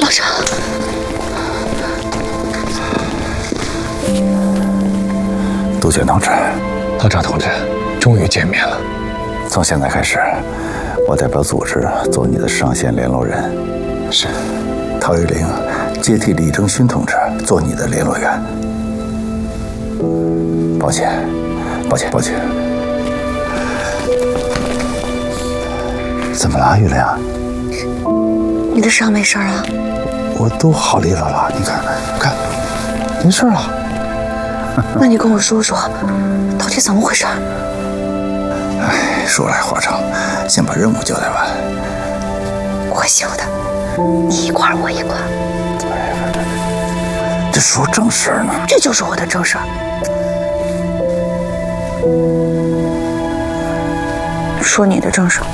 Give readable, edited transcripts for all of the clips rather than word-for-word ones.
老张， 杜鹃同志， 老张同志，终于见面了。 从现在开始，我代表组织做你的上线联络人。 是。 陶玉玲接替李征勋同志做你的联络员。抱歉。怎么了，玉玲？ 你的伤没事啊？ 我都好利落了，你看，没事了。 那你跟我说说，到底怎么回事？ 哎，说来话长，先把任务交代完。 会修的，你一块我一块。 这说正事儿呢。 这就是我的正事儿。说你的正事儿。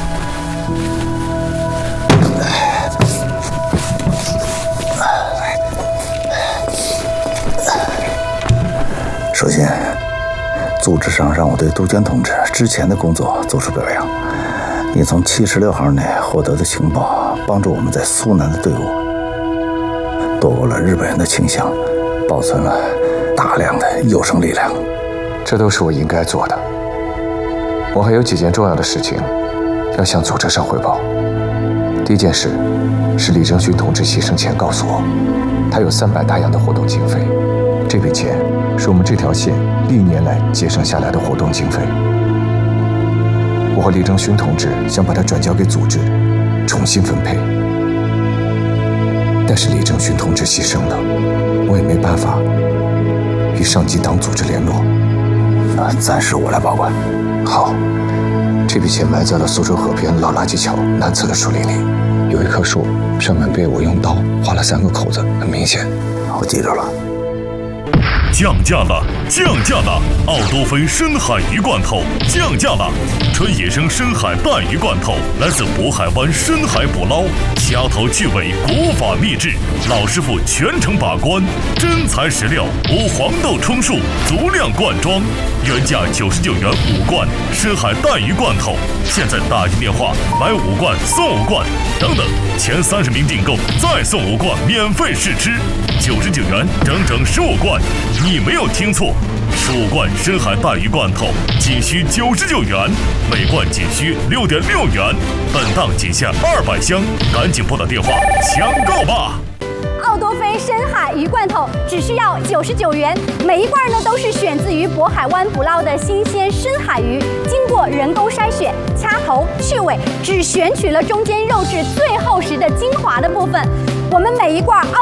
首先，组织上让我对杜鹃同志之前的工作做出表扬。你从76号内获得的情报，帮助我们在苏南的队伍躲过了日本人的倾向，保存了大量的有生力量。 这都是我应该做的。我还有几件重要的事情要向组织上汇报。第一件事是李征勋同志牺牲前告诉我，他有300大洋的活动经费，这笔钱是我们这条线历年来节省下来的活动经费。我和李征勋同志想把它转交给组织，重新分配。但是李征勋同志牺牲了，我也没办法与上级党组织联络。 暂时我来保管。 好，这笔钱埋在了苏州河边老垃圾桥南侧的树林里，有一棵树，上面被我用刀划了3个口子，很明显。 我记着了。 降价了！奥多芬深海鱼罐头降价了！纯野生深海带鱼罐头，来自渤海湾深海捕捞，掐头去尾，国法秘制，老师傅全程把关，真材实料，无黄豆充数，足量灌装，原价99元5罐深海带鱼罐头，现在打进电话买5罐送5罐，等等，前30名订购再送5罐免费试吃，99元整整15罐。你没有听错，15罐深海带鱼罐头仅需99元，每罐仅需6.6元，本档仅限200箱，赶紧拨打电话抢购吧！ 奥多菲深海鱼罐头只需要99元，每一罐呢都是选自于渤海湾捕捞的新鲜深海鱼，经过人工筛选、掐头去尾，只选取了中间肉质最厚实的精华的部分。我们每一罐